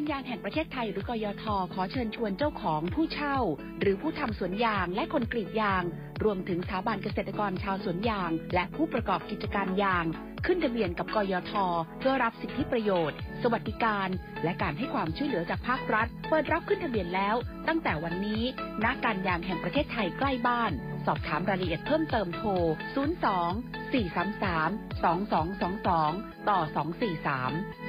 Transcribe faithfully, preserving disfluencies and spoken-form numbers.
ยางแห่งประเทศไทยหรือกยท.ขอเชิญชวนเจ้าของผู้เช่าหรือผู้ทำสวนยางและคนกรีดยางรวมถึงสถาบันเกษตรกรชาวสวนยางและผู้ประกอบกิจการยางขึ้นทะเบียนกับกยท.เพื่อรับสิทธิประโยชน์สวัสดิการและการให้ความช่วยเหลือจากภาครัฐเปิดรับขึ้นทะเบียนแล้วตั้งแต่วันนี้ณการยางแห่งประเทศไทยใกล้บ้านสอบถามรายละเอียดเพิ่มเติมโทรศูนย์ สอง สี่ สาม สาม สอง สอง สอง สองต่อสอง สี่ สาม